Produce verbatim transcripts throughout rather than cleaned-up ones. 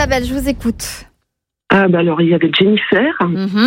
Isabelle, je vous écoute. Ah, bah alors, il y avait Jennifer, Mm-hmm.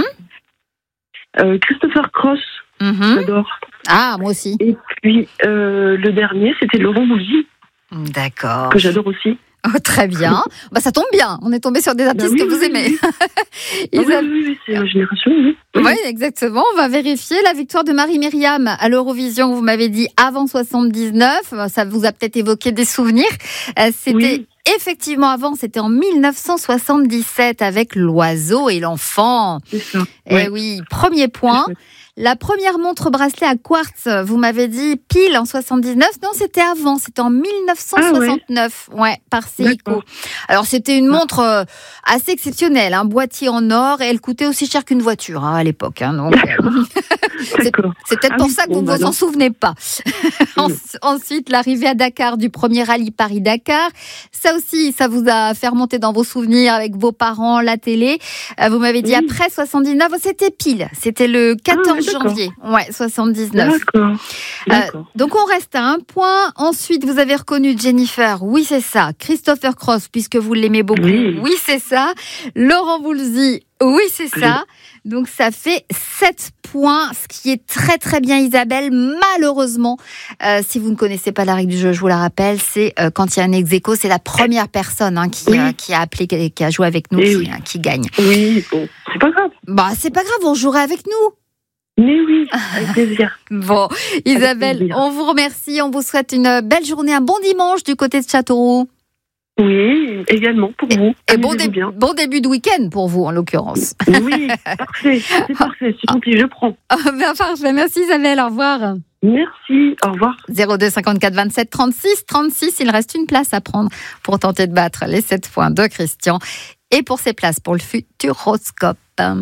euh, Christopher Cross, Mm-hmm. j'adore. Ah, moi aussi. Et puis, euh, le dernier, c'était Laurent Voulzy, D'accord. que j'adore aussi. Oh, très bien. Bah, ça tombe bien. On est tombé sur des artistes Bah oui, que vous oui, aimez. oui. Ah oui, Isabelle- oui, oui, c'est ma génération, oui. Oui, exactement. On va vérifier la victoire de Marie-Myriam à l'Eurovision. Vous m'avez dit avant soixante-dix-neuf. Ça vous a peut-être évoqué des souvenirs. Euh, C'était Oui. effectivement avant. C'était en mille neuf cent soixante-dix-sept avec L'Oiseau et l'Enfant. C'est ça. Eh Ouais. oui, premier point. C'est chouette. La première montre bracelet à quartz, vous m'avez dit pile en soixante-dix-neuf. Non, c'était avant, c'était en mille neuf cent soixante-neuf. ouais. ouais, par Seiko. D'accord. Alors, c'était une montre euh, assez exceptionnelle, un boîtier en or, et elle coûtait aussi cher qu'une voiture hein, à l'époque. Hein, donc, euh, c'est, D'accord. c'est peut-être Ah pour oui, ça que bon, vous ne bah vous en non. souvenez pas. En- Ensuite, l'arrivée à Dakar du premier rallye Paris-Dakar. Ça aussi, ça vous a fait remonter dans vos souvenirs avec vos parents, la télé. Euh, vous m'avez dit Oui. après soixante-dix-neuf, c'était pile. C'était le quatorze Ah, d'accord. janvier. Ouais, soixante-dix-neuf. D'accord. D'accord. Euh, donc on reste à un point. Ensuite, vous avez reconnu Jennifer. Oui, c'est ça. Christopher Cross, puisque vous l'aimez beaucoup. Oui, Oui. c'est ça. Laurent Voulzy. Oui, c'est ça. Donc ça fait sept points, ce qui est très très bien Isabelle. Malheureusement, euh, si vous ne connaissez pas la règle du jeu, je vous la rappelle, c'est euh, quand il y a un ex-aequo, c'est la première personne hein, qui, Oui. euh, qui a appelé, qui a joué avec nous, Eh qui, oui. euh, qui gagne. Oui, bon, c'est pas grave. Bah c'est pas grave, on jouerait avec nous. Mais oui, avec plaisir. Bon, Isabelle, plaisir. on vous remercie, on vous souhaite une belle journée, un bon dimanche du côté de Châteauroux. Oui, également pour vous. Et bon, Amusez-vous dé- bien. bon début de week-end pour vous, en l'occurrence. Oui, parfait. C'est parfait. C'est gentil, je prends. Ah, ben, parfait, merci Isabelle, au revoir. Merci. Au revoir. zéro deux cinquante-quatre vingt-sept trente-six trente-six, il reste une place à prendre pour tenter de battre les sept points de Christian et pour ses places pour le Futuroscope.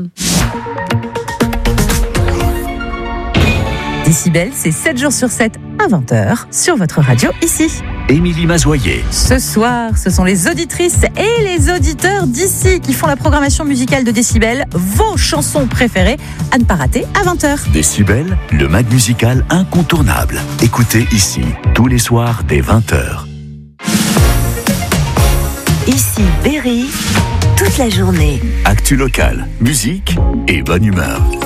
Décibel, c'est sept jours sur sept à vingt heures sur votre radio ici. Émilie Mazoyer. Ce soir, ce sont les auditrices et les auditeurs d'ici qui font la programmation musicale de Décibel, vos chansons préférées à ne pas rater à vingt heures. Décibel, le mag musical incontournable. Écoutez ici, tous les soirs dès vingt heures. Ici Berry, toute la journée. Actu local, musique et bonne humeur.